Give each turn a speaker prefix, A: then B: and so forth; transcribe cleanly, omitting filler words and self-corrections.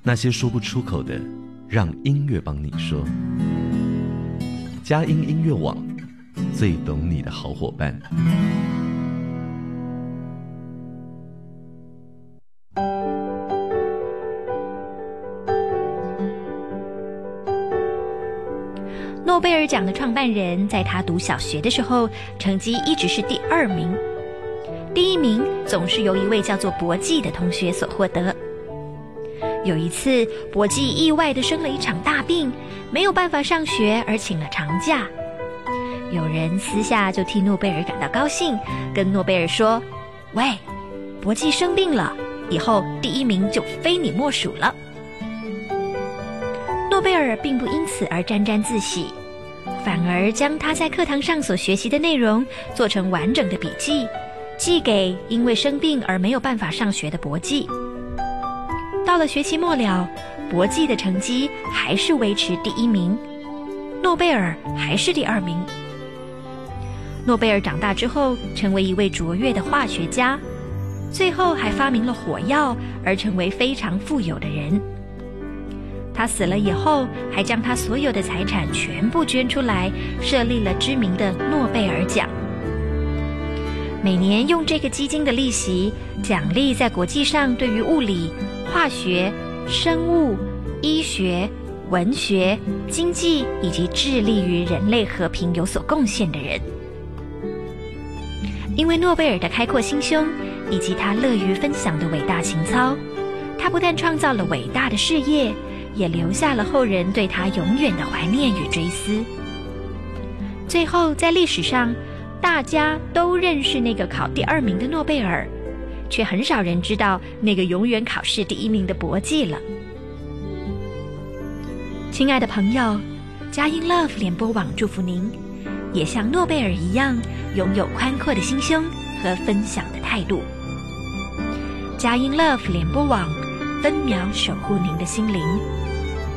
A: 那些说不出口的，让音乐帮你说。佳音音乐网，最懂你的好伙伴。
B: 诺贝尔奖的创办人在他读小学的时候，成绩一直是第2名，第1名总是由一位叫做博济的同学所获得。有一次，博济意外地生了一场大病，没有办法上学，而请了长假。有人私下就替诺贝尔感到高兴，跟诺贝尔说：“喂，博济生病了，以后第1名就非你莫属了。”诺贝尔并不因此而沾沾自喜，反而将他在课堂上所学习的内容做成完整的笔记，寄给因为生病而没有办法上学的博济。到了学期末了，博济的成绩还是维持第1名，诺贝尔还是第2名。诺贝尔长大之后，成为一位卓越的化学家，最后还发明了火药，而成为非常富有的人。他死了以后，还将他所有的财产全部捐出来，设立了知名的诺贝尔奖。每年用这个基金的利息，奖励在国际上对于物理、化学、生物、医学、文学、经济以及致力于人类和平有所贡献的人。因为诺贝尔的开阔心胸以及他乐于分享的伟大情操，他不但创造了伟大的事业，也留下了后人对他永远的怀念与追思。最后，在历史上，大家都认识那个考第2名的诺贝尔，却很少人知道那个永远考试第1名的博济了。亲爱的朋友，佳音 Love 联播网祝福您，也像诺贝尔一样，拥有宽阔的心胸和分享的态度。佳音 Love 联播网，分秒守护您的心灵。